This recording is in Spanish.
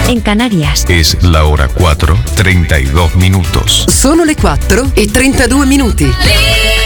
en Canarias. Es la hora 4:32. Sono le 4:32.